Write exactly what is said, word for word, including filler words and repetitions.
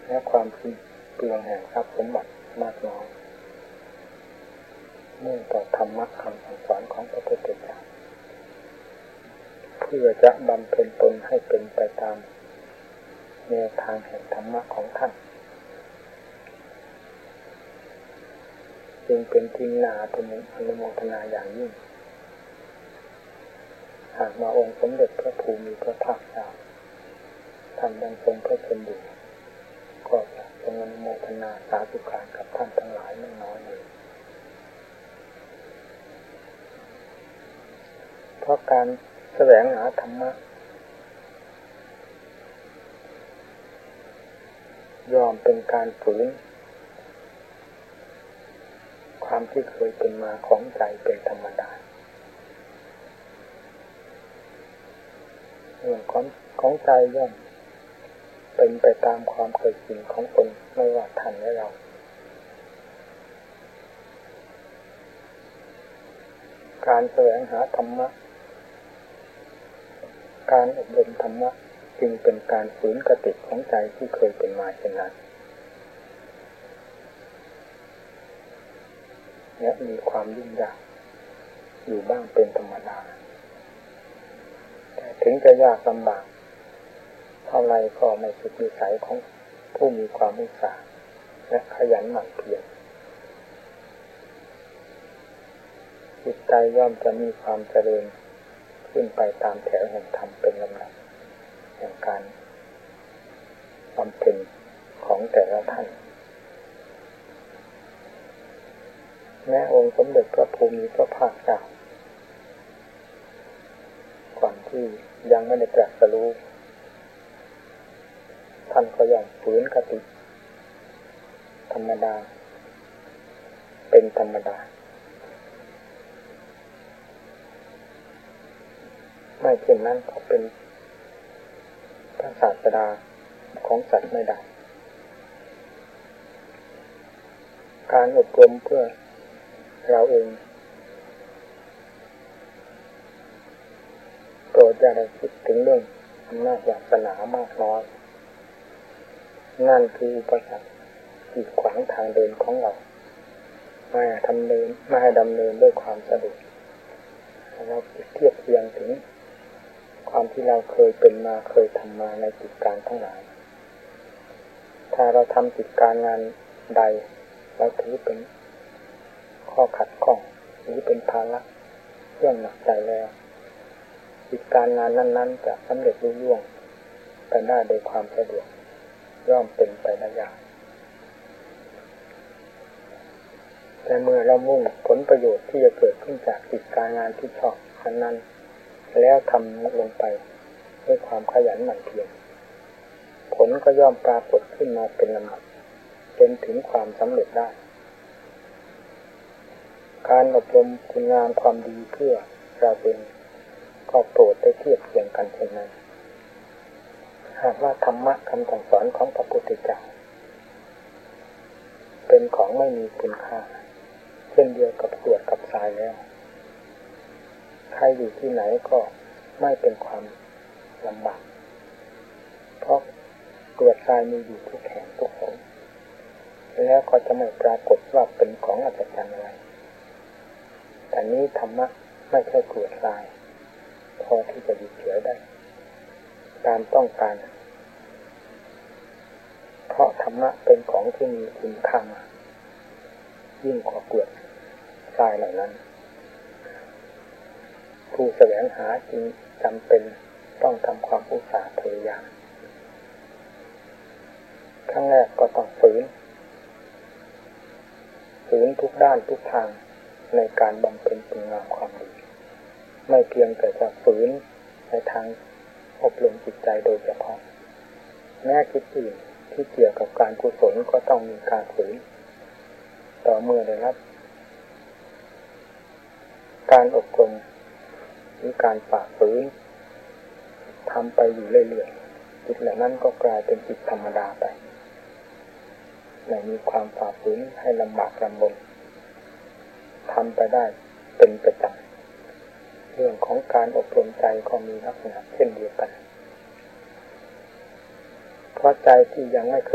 และความสิ้นเปลืองแห่งทรัพย์สมบัติมากน้อยเนื่องต่อธรรมะคำสั่งสอนของพระพุทธเจ้าเพื่อจะบำเพ็ญตนให้เป็นไปตามแนวทางแห่งธรรมะของท่านจึงเป็นที่น่าอนุโมทนาอย่างยิ่งหากมาองค์สมเด็จพระภูมิพระภาคเจ้าท่านยังทรงพระชนอยู่ก็จะทรงอนุโมทนาสาธุการกับท่านทั้งหลายไม่น้อยเลยเพราะการแสวงหาธรรมะยอมเป็นการฝืนความที่เคยเป็นมาของใจเป็นธรรมดาเรื่องของของใจย่อมเป็นไปตามความเคยชินของตนไม่ว่าท่านและเราการแสวงหาธรรมะการอบรมธรรมะจึงเป็นการฝืนกติของใจที่เคยเป็นมาเช่นนั้นและมีความยุ่งยากอยู่บ้างเป็นธรรมดาแต่ถึงจะยากลำบากเท่าไรก็ไม่สุดวิสัยของผู้มีความอุตสาห์และขยันหมั่นเพียรจิตใจย่อมจะมีความเจริญขึ้นไปตามแถวแห่งธรรมเป็นลำดับแห่งการบำเพ็ญของแต่ละท่านแม้องค์สมเด็จพระภูมิพระภาคเจ้าก่อนที่ยังไม่ได้ตรัสรู้ท่านก็ยังฝืนกติธรรมดาเป็นธรรมดาไม่เช่นนั้นก็เป็นพระศาสดาของสัตว์ไม่ได้การอบรมเพื่อเราเองโปรดอย่าได้คิดถึงเรื่องอำนาจวาสนามากน้อยนั่นคืออุปสรรคกีดขวางทางเดินของเราไม่ให้ทำเดินไม่ให้ดำเนินด้วยความสะดวกเราเทียบเทียงถึงความที่เราเคยเป็นมาเคยทำมาในกิจการทั้งหลายถ้าเราทำกิจการงานใดเราถือเป็นข้อขัดข้องหรือเป็นภาระเรื่องหนักใจแล้วกิจการงานนั้นๆจะสำเร็จรุ่งเรืองไปได้โดยความสะดวกย่อมเป็นไปได้ยากแต่เมื่อเรามุ่งผลประโยชน์ที่จะเกิดขึ้นจากกิจการงานที่ชอบนั้นๆแล้วทำลงไปด้วยความขยันหมั่นเพียรผลก็ย่อมปรากฏขึ้นมาเป็นลำดับจนถึงความสำเร็จได้การอบรมคุณงามความดีเพื่อเราเองก็โปรดได้เทียบเทียงกันเช่นนั้นหากว่าธรรมะคำสั่งสอนของพระพุทธเจ้าเป็นของไม่มีคุณค่าเช่นเดียวกับกรวดกับทรายแล้วใครอยู่ที่ไหนก็ไม่เป็นความลำบากเพราะกรวดทรายมีอยู่ทุกแห่งทุกหนแล้วก็จะไม่ปรากฏว่าเป็นของอัศจรรย์อะไรแต่นี้ธรรมะไม่ใช่กรวดทรายพอที่จะหยุดเฉยได้ตามต้องการเพราะธรรมะเป็นของที่มีคุณค่ายิ่งกว่ากรวดทรายเหล่านั้นผู้แสวงหาจึงจำเป็นต้องทำความอุตสาห์พยายามขั้นแรกก็ต้องฝืนฝืนทุกด้านทุกทางในการบำเพ็ญคุณงามความดีไม่เพียงแต่จะฝืนในทางอบรมจิตใจโดยเฉพาะแม้กิจอื่นที่เกี่ยวกับการกุศลก็ต้องมีการฝืนต่อเมื่อได้รับการอบรมหรือการฝ่าฝืนทำไปอยู่เรื่อยๆจิตเหล่านั้นก็กลายเป็นจิตธรรมดาไปไม่มีความฝ่าฝืนให้ลำบากลำบนทำไปได้เป็นประจำเรื่องของการอบรมใจก็มีลักษณะเช่นเดียวกันเพราะใจที่ยังไม่เคย